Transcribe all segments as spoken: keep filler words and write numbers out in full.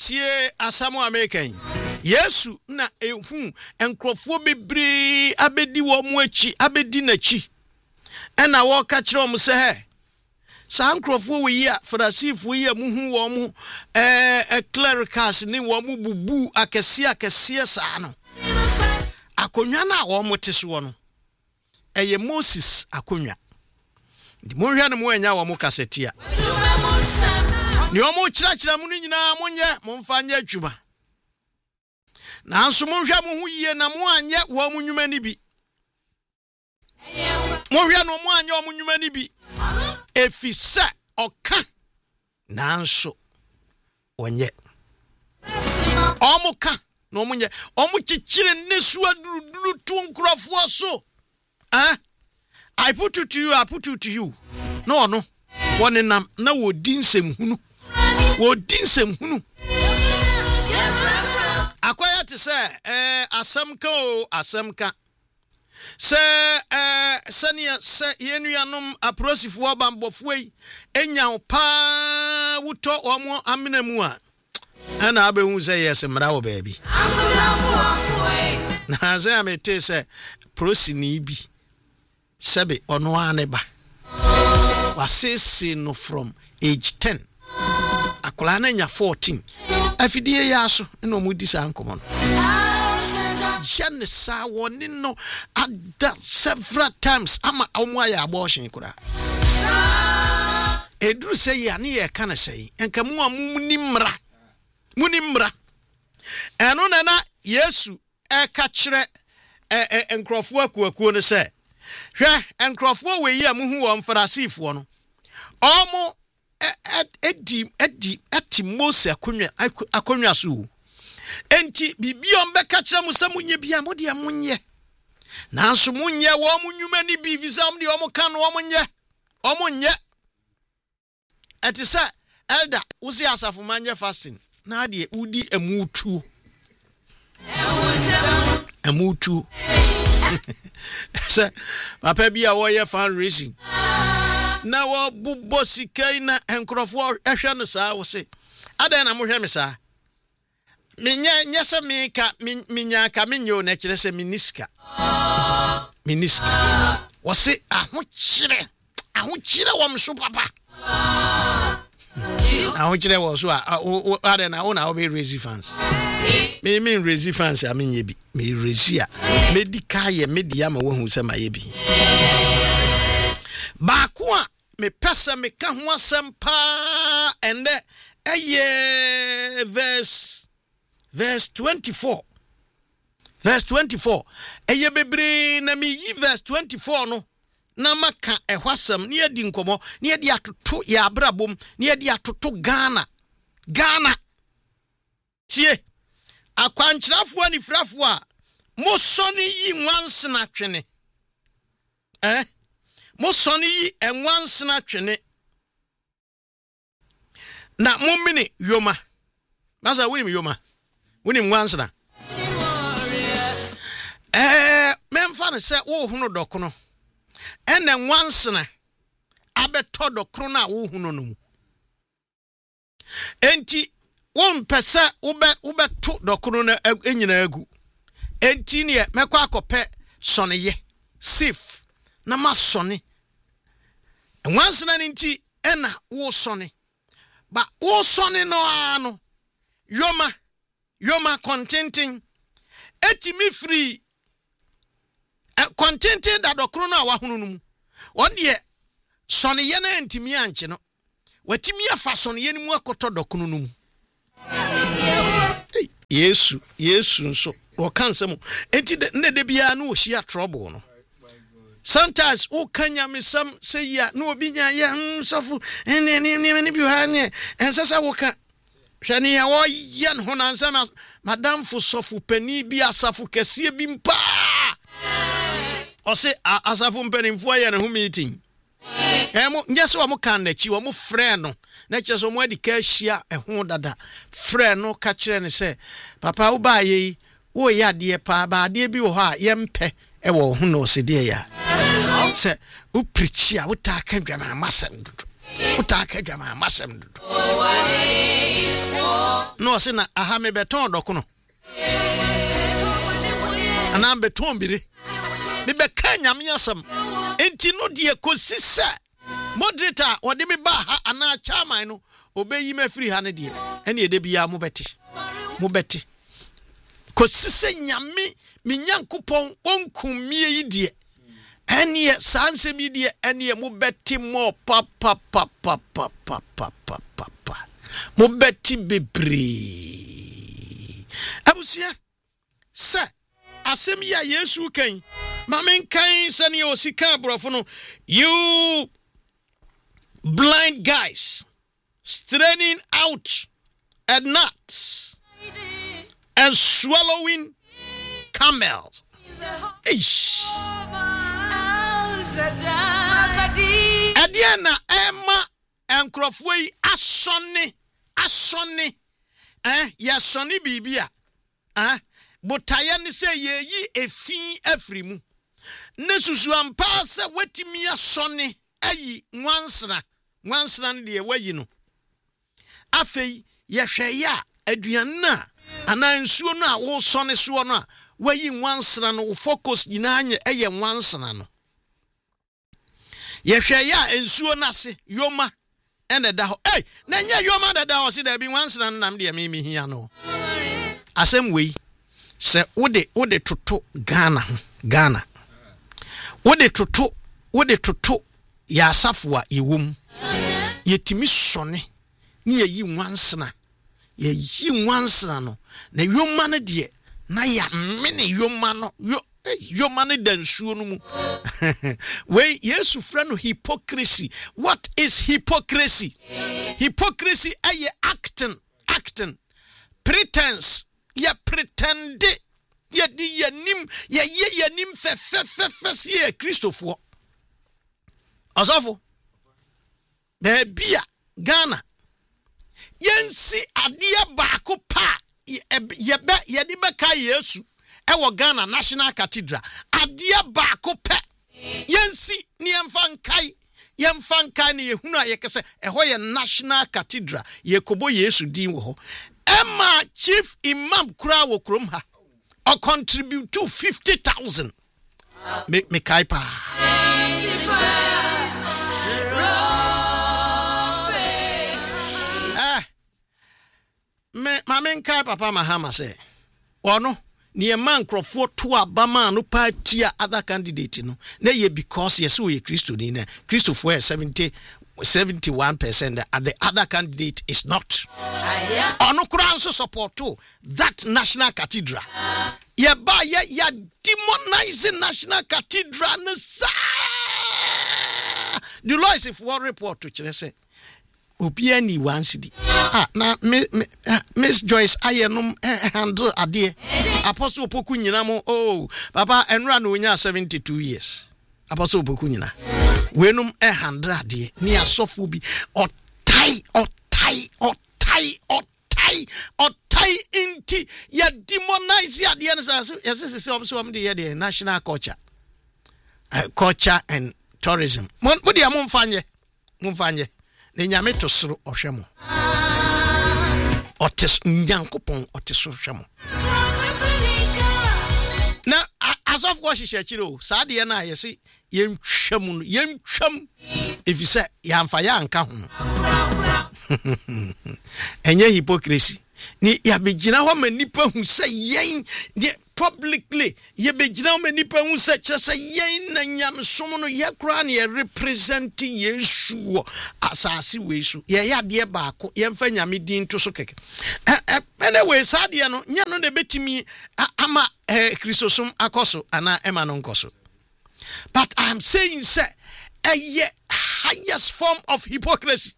tie asamo American Yesu na ehu enkrofo bebre abedi wo mu achi abedi nachi ena wo ka kire om se he sa enkrofo we ya farasifo ye mu hu wo mu eh clericals ni wo mu bubu akese akese sa no akonwa na wo mu teso no eye Moses akonwa ndi mo hwa no mo anya wo mu kasetia ni wo mu kira kira mu nyina monye momfa nya adwuma na nso mo hwa mo hu yie na mo anye wo mu nnwuma ni bi mo hwa no mo anye wo mu nnwuma ni bi efisa oka na nso onye omuka no munye omu chichire nesu aduruduru tu nkrofo so ah I put it to you I put it to you no no woni nam na wo dinsem hunu wo dinsem hunu akwaya te se eh asamka o asamka se eh sania se yenuanom aprosifo obambofo yi enya pa wuto omo amenamu a ana abehu se yes mra wo baabi na se amete se prosini bi sebe ono aneba wasese no from age ten akola na nya fourteen afidie ya so na omudi sa nkomo no jane sa woni no ada several times ama omo ya abortion kura edru se ya ne ye kana sei enka mu amuni mra muni mra eno na na Yesu e ka kire e enkrofo akuakuo no se hwe enkrofo we yi amuhu wo mfarasifo no omo edi edi ati Mose akonwa akonwa so enti bibiom be ka kire mu se munye bia mo de munye nanso munye wo munnwuma ni bi visam de omo ka no omo nye omo nye etisa elder usi asafo manje fasting na de udi emutu emutu se papa bia wo ye fundraising na wo bubo sikai na enkrofo ehwe no saa wo se adan na mo hwe me saa minya nyese mi ka minya ka minyo na kire se miniska miniska wo se aho kire aho kire wo mso papa aho kire wo so adan na wo na wo be raise fans me me raise fans a menye bi me raise a medical ye media ma wo hu se ma ye bi ba ko a me pesa me ka ho asem pa ende eye verse verse twenty-four verse twenty-four eye bebre na me yi verse twenty-four no na maka ehwasem ne adi nkomo ne adi atoto ya abrabom ne adi atoto Ghana Ghana tie akwankyerafo ani frafo a mosoni yi nwansena twene eh mosoni yi enwansena twene na mummini yoma basa wini mi yoma wini nwansena eh memfa ne se wo hunu dokono ene nwansena abeto dokoro na wo hunu no mu enti won pesa ube ube to dokoro na enyina agu enti ne mekwa akope soneye safe na masone enwansena nti ena wo sone ba wo sone no ano yoma yoma contenting eti mi free contenting da dokoro na wa hunu no mu won de soneye na ntimi anche no watimi afa soneye ni mu akoto dokoro no mu Yesu Yesu nso wo kansem enti ne de bia na wo hia trouble no sometimes o kanya mesam say ya no obi nya ya nsofu ene ne ne ne bi ha ne ensasa wo ka hwani ya wo ya no na nsama madam fo sofu pani bi asafu kese bi mpa o se asafu mpani mfo ya ne ho meeting emo nyese wo mo kan na chi wo mo friend no na cheso mo adi ka hia eho dada friend no ka kire ne se papa wo ba ye wo ya de pa ba de bi wo ha ye mpe e wo ho no se de ya se u preach ya wo ta ka dwa na masem dudu utaka dwama masem dodo no se na aha me beton doko no ana beton bire me be kanya me asem enti no de ekosisa moderator wode me ba ha ana chairman no obeyi me free ha ne de ene ede bia mo beti mo beti kosisa nyame me nyankopon onkumie yi de ene sanse bi de ene mo beti mo pa pa pa pa pa pa pa pa pa mo beti bebre abusia se asem ya Yesu kan mamen kan sane o sika brofo no you blind guys straining out at nuts and swallowing camels. Ish. Adiana Emma and Crofway asone asone eh ya sone bibia eh botaya ni se yeyi efi afrimu nesusu ampa se wetimi asone ayi nwansra nwansra ne de wayi no afei yehwe ya aduana ana nsuo no a wo sone so no a wayi nwansra no focus nyina anye eye nwansra no yehwe ya nsuo na se yoma ene da ho eh na nya yoma da da ho se da bi nwansra no nam de me me hia no asem wei se wode wode toto Ghana Ghana wode toto wode toto ya asafo a yewom yetimi sone ni yayi nwansna yayi nwansna no na yoma no de na ya mene yoma no yo yoma no dansuo no mu we Yesu fra no hypocrisy. What is hypocrisy? Hypocrisy aye acting acting pretense ya pretende ya di yanim ya ye yanim fe fe fe fe ye Christopher asafo de bia Ghana yensi adia baako pa ye be ye di beka Yesu e wo Ghana National Cathedral adia baako pe yensi ni emfankai yemfankai ni yehunu ayekese eho ye National Cathedral ye kobo Yesu din wo ho Emma chief imam kura wo krom ha or contribute to fifty thousand me me kai pa eh me mamen kai papa mahama say ono ni man crofo to abama no party other candidate no na ye because yes we Christo ni na Christo for seventy seventy-one percent and the other candidate is not. Ono kura nso support to that National Cathedral. Ye ba ye ya demonizing National Cathedral na sa. The law is if one report to chile say obi ani one city. Ah na Miss Joyce ayenum handle ade. Apostle Opoku nyina mo oh papa enra no nya seventy-two years. Apostle Opoku nyina wenum e handra de ni asofo bi otai otai otai otai otai inti ya demonize ya de so yes yes so so am de the national culture uh, culture and tourism mon bodi am mfanye mfanye na nyame to soro ohwemo otes nyankopon oteso hwemo na asof go hihye chiro saa de na yesi yentwam no yentwam efise yamfa ya anka ho enye hypocrisy ni ya begina ho manipa hu se yen publicly ye begina ho manipa hu se chese yen na nyamsom no ye kra na ye represent Yesu asasi wesu ye ya de baako ye mfa nyame din to so keke anyway sadie no nya no de betimi ama Christosum akoso ana ema no nkoso. But I'm saying, sir, a highest form of hypocrisy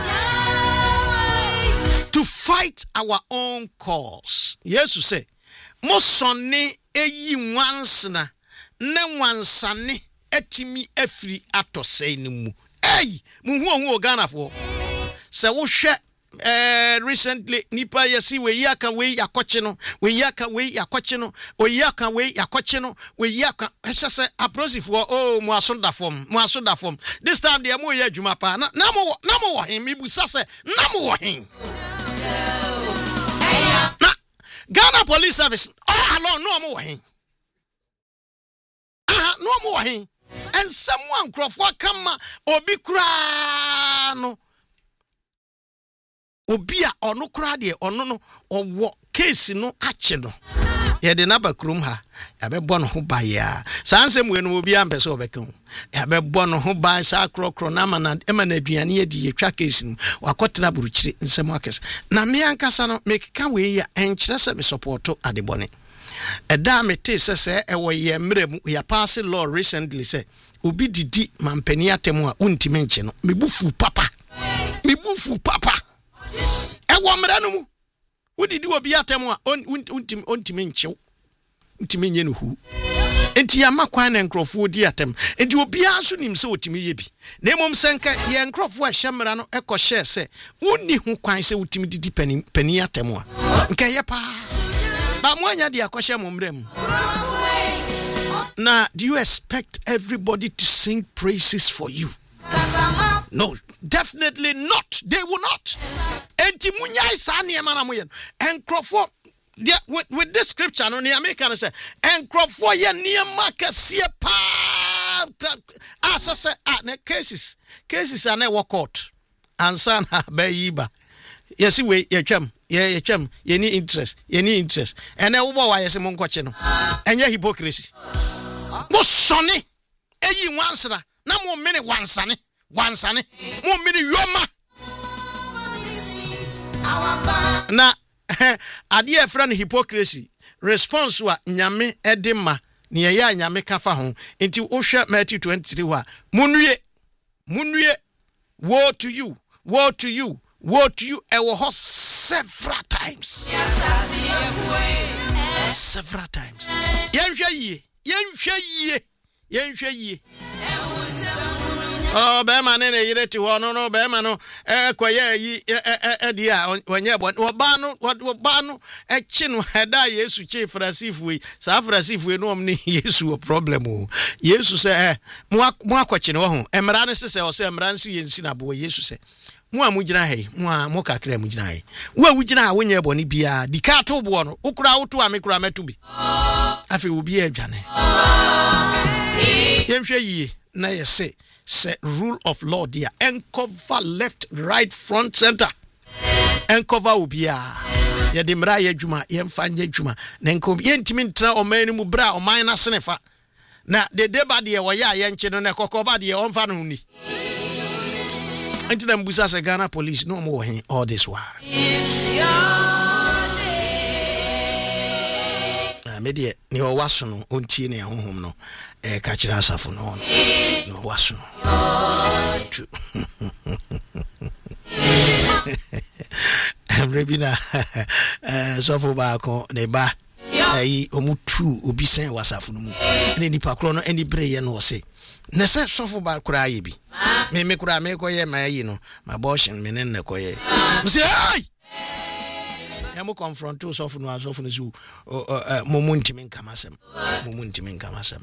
to fight our own cause. Yes, you say, Mosone eyi wansna ne wansane etimi efri atosei ni mu. Hey, mu hu hu Ghana fo. Se wo hwe uh, recently nipa yesi we yaka we yakoche no we yaka we yakoche no we yaka we yakoche no we yaka say aprosifo oh mo asonda form mo asonda form this time dey mo ye adwuma pa na na mo na mo wo hen me busa say na mo wo hen na Ghana Police Service all alone no mo wo hen ah no mo wo hen and someone crofo kama obi kura no obi a ono kura de ono no owo case no ache no ye de na bakrum ha ya be bo no ho ba ya sansem we no obi ampe so obeka ya be bo no ho ba sa krokro na mana ema na aduane ye di ye twa case no wakotena buruchire nsem akese na me ankasa no mekeka we ya enkyere se me supporto adebone eda me te se se e wo ye mrem ya pass law recently say obi didi mampani atemu a untime nche no mebufu papa mebufu papa e wo mra no mu udidi obi atemu a untime untime nche untime nye no hu enti ya makwa na nkrofo di atem enti obi aso nim se otime ye bi na emom senka ye nkrofo a hyemra no ekọ share se unni hu kwan se utime didi pani pani atemu a nka ye pa ba mwanya di akọhye momrem. Now, do you expect everybody to sing praises for you? No, definitely not. They will not. And Crawford, with, with this scripture, no, the American say, and Crawford, ya near Marcus, pa. As I say, ah, cases, cases are never caught. And son, Bayiba. Yes, we, your chum, yeah, your chum, you need interest, you need interest. And I will buy a Simon Cochino. And your hypocrisy. Mo sonny, eyi wansra, na mo mini wansane, wansane, mo mini yoma. Na ade e friend hypocrisy response wa nyame edema ne ya nyame kafa ho enti ohwe Matthew twenty-three wa munue munue woe to you woe to you woe to you e wo several times several times yenhwe yie yenhwe yie yenhwe yie oh be man na yire ti ho no no be man no e koye yi e di a onye bo oba no oba no e chi no heda Yesu chi frasifu yi sa frasifu yi no om ni Yesu problem o Yesu se eh mo akochi no ho emra ne se o se emra nsi yensi na bo Yesu se mo amugina he mo mo kakra amugina he wo awugina a wonye bo ni bia dika to bo no ukura woto amekura metu bi afi obi adwane yenhwe yi na yese say rule of law there and cover left right front center and cover ubia ya de mra ya djuma ye mfa nya djuma na nko ye ntimi ntra oman mu bra oman na senefa na de deba de wo ya ye nche no na kokoba de o mfa no ni enti na mbusa se Ghana police no mo hen all this while media ni o waso no ontie ne honhom no e ka kira asafo no no waso no Rebina eh so fo ba ko ne ba ayi omutu obi sen wasafo no mu ne nipa kro no ani breye no se ne se so fo ba kra ye bi me me kra me ko ye ma yi no ma abortion me ne ne ko ye mse ai emu confront to so no aso no zu momunti men kamasem momunti men kamasem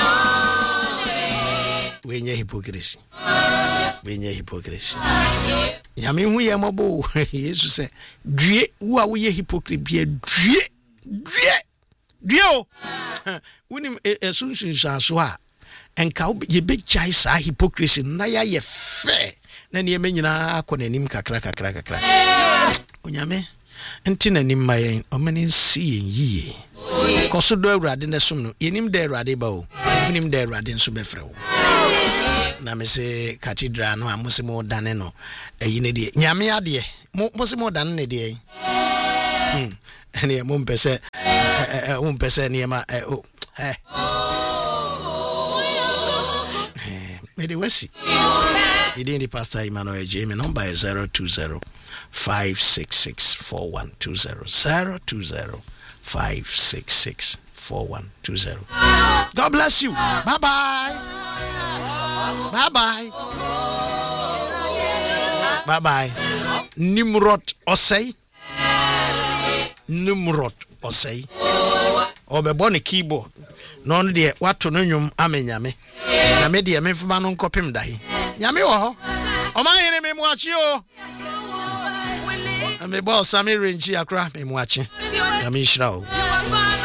we nye hypocrisy we nye hypocrisy yami hu ye mobo Yesu se due wo a wo ye hypocrite bia due due due o woni esunsun so a enka ye be jai sa hypocrisy na ya ye fe na ne menyina akonanim kakra kakra kakra onyame entina nimmayen omani nsi yie koso do awrade ne som no yenim da awrade ba o yenim da awrade nso befre wo na me se cathedral no amosimo dane no eyi ne de nyame ade mosimo dane ne de hm ene mo mpese mo mpese ne ma eh me de wesi Idin the pastor Emmanuel J. My number is zero two zero five six six four one two zero zero two zero five six six four one two zero. God bless you. Bye bye. Bye bye. Bye bye. Nimrod Osei. Nimrod Osei. Obebo ne keyboard. No no de wato no nwum amenyame. Na me de me fuma no nkopem dahi. Nyame wo ho. O ma hene me muachi o. Ame boss ame renchi akra me muachi. Nyame hira o.